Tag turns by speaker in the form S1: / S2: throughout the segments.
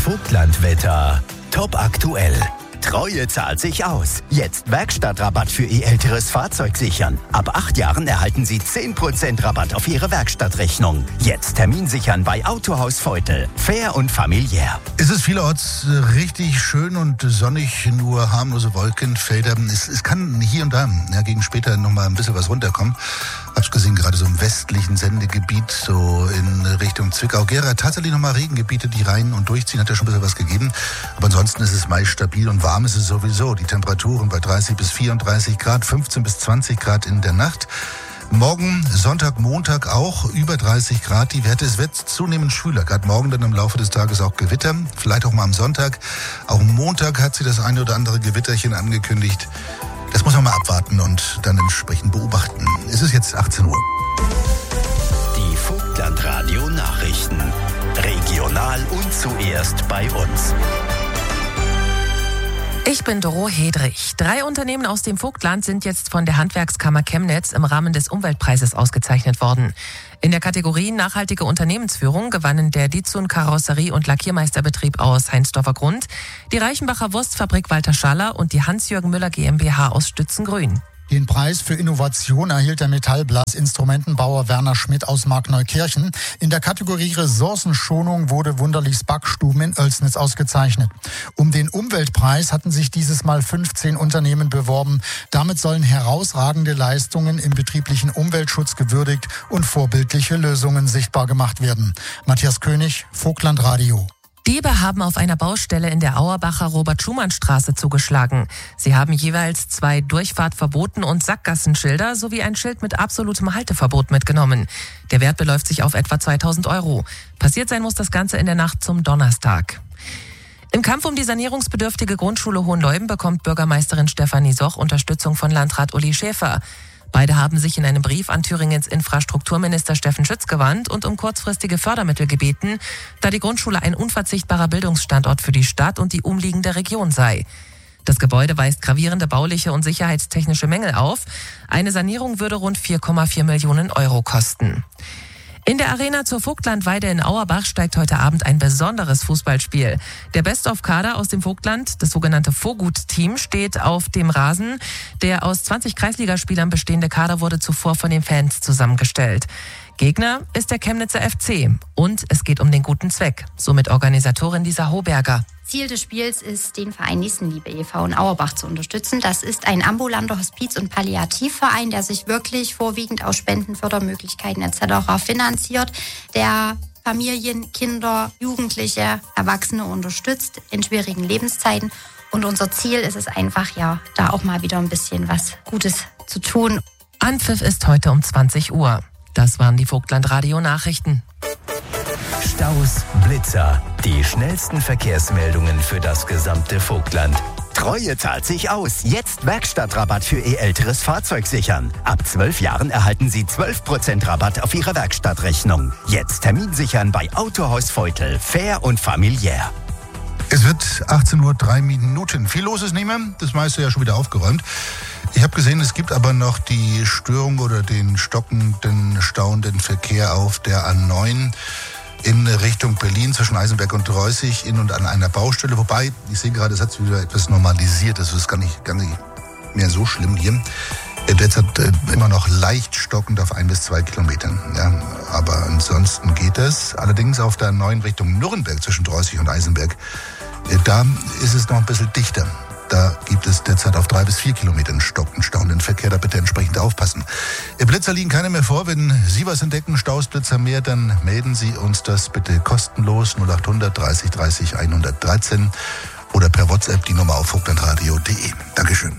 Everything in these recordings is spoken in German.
S1: Vogtlandwetter. Top aktuell. Treue zahlt sich aus. Jetzt Werkstattrabatt für Ihr älteres Fahrzeug sichern. Ab 8 Jahren erhalten Sie 10% Rabatt auf Ihre Werkstattrechnung. Jetzt Termin sichern bei Autohaus Feutel. Fair und familiär.
S2: Es ist vielerorts richtig schön und sonnig, nur harmlose Wolkenfelder. Es kann hier und da gegen später noch mal ein bisschen was runterkommen. Hab's gesehen, gerade so im westlichen Sendegebiet, so in Richtung Zwickau-Gera. Tatsächlich noch mal Regengebiete, die rein und durchziehen, hat ja schon ein bisschen was gegeben. Aber ansonsten ist es meist stabil und warm ist es sowieso. Die Temperaturen bei 30 bis 34 Grad, 15 bis 20 Grad in der Nacht. Morgen, Sonntag, Montag auch über 30 Grad die Werte. Es wird zunehmend schwüler. Gerade morgen dann im Laufe des Tages auch Gewitter. Vielleicht auch mal am Sonntag. Auch Montag hat sie das eine oder andere Gewitterchen angekündigt. Das muss man mal abwarten und dann entsprechend beobachten. Es ist jetzt 18 Uhr.
S1: Die Vogtlandradio Nachrichten. Regional und zuerst bei uns.
S3: Ich bin Doro Hedrich. 3 Unternehmen aus dem Vogtland sind jetzt von der Handwerkskammer Chemnitz im Rahmen des Umweltpreises ausgezeichnet worden. In der Kategorie Nachhaltige Unternehmensführung gewannen der Dizun Karosserie- und Lackiermeisterbetrieb aus Heinsdorfer Grund, die Reichenbacher Wurstfabrik Walter Schaller und die Hans-Jürgen Müller GmbH aus Stützengrün.
S4: Den Preis für Innovation erhielt der Metallblasinstrumentenbauer Werner Schmidt aus Markneukirchen. In der Kategorie Ressourcenschonung wurde Wunderlichs Backstuben in Oelsnitz ausgezeichnet. Um den Umweltpreis hatten sich dieses Mal 15 Unternehmen beworben. Damit sollen herausragende Leistungen im betrieblichen Umweltschutz gewürdigt und vorbildliche Lösungen sichtbar gemacht werden. Matthias König, Vogtlandradio.
S3: Diebe haben auf einer Baustelle in der Auerbacher Robert-Schumann-Straße zugeschlagen. Sie haben jeweils 2 Durchfahrtverboten und Sackgassenschilder sowie ein Schild mit absolutem Halteverbot mitgenommen. Der Wert beläuft sich auf etwa 2.000 €. Passiert sein muss das Ganze in der Nacht zum Donnerstag. Im Kampf um die sanierungsbedürftige Grundschule Hohenleuben bekommt Bürgermeisterin Stefanie Soch Unterstützung von Landrat Uli Schäfer. Beide haben sich in einem Brief an Thüringens Infrastrukturminister Steffen Schütz gewandt und um kurzfristige Fördermittel gebeten, da die Grundschule ein unverzichtbarer Bildungsstandort für die Stadt und die umliegende Region sei. Das Gebäude weist gravierende bauliche und sicherheitstechnische Mängel auf. Eine Sanierung würde rund 4,4 Millionen € kosten. In der Arena zur Vogtlandweide in Auerbach steigt heute Abend ein besonderes Fußballspiel. Der Best-of-Kader aus dem Vogtland, das sogenannte Vogut-Team, steht auf dem Rasen. Der aus 20 Kreisligaspielern bestehende Kader wurde zuvor von den Fans zusammengestellt. Gegner ist der Chemnitzer FC und es geht um den guten Zweck, somit Organisatorin Lisa Hoberger.
S5: Ziel des Spiels ist, den Verein Nächstenliebe e.V. in Auerbach zu unterstützen. Das ist ein ambulanter Hospiz- und Palliativverein, der sich wirklich vorwiegend aus Spenden, Fördermöglichkeiten etc. finanziert, der Familien, Kinder, Jugendliche, Erwachsene unterstützt in schwierigen Lebenszeiten. Und unser Ziel ist es einfach, da auch mal wieder ein bisschen was Gutes zu tun.
S3: Anpfiff ist heute um 20 Uhr. Das waren die Vogtlandradio-Nachrichten.
S1: Staus, Blitzer, die schnellsten Verkehrsmeldungen für das gesamte Vogtland. Treue zahlt sich aus. Jetzt Werkstattrabatt für Ihr älteres Fahrzeug sichern. Ab 12 Jahren erhalten Sie 12% Rabatt auf Ihre Werkstattrechnung. Jetzt Termin sichern bei Autohaus Feutel. Fair und familiär.
S2: Es wird 18:03 Uhr. Viel los ist nicht mehr. Das meiste ja schon wieder aufgeräumt. Ich habe gesehen, es gibt aber noch die Störung oder den stockenden, stauenden Verkehr auf der A9 in Richtung Berlin zwischen Eisenberg und Reußig in und an einer Baustelle. Wobei, ich sehe gerade, es hat sich wieder etwas normalisiert. Das ist gar nicht mehr so schlimm hier. Derzeit immer noch leicht stockend auf 1 bis 2 Kilometern. Ja, aber ansonsten geht es. Allerdings auf der A9 Richtung Nürnberg zwischen Reußig und Eisenberg, da ist es noch ein bisschen dichter. Da gibt es derzeit auf 3 bis 4 Kilometern stauenden Verkehr. Da bitte entsprechend aufpassen. Blitzer liegen keine mehr vor. Wenn Sie was entdecken, Staus, Blitzer mehr, dann melden Sie uns das bitte kostenlos 0800 30 30 113 oder per WhatsApp die Nummer auf vogtlandradio.de. Dankeschön.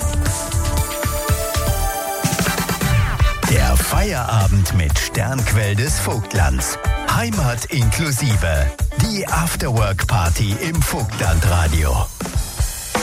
S1: Der Feierabend mit Sternquell des Vogtlands. Heimat inklusive. Die Afterwork-Party im Vogtlandradio.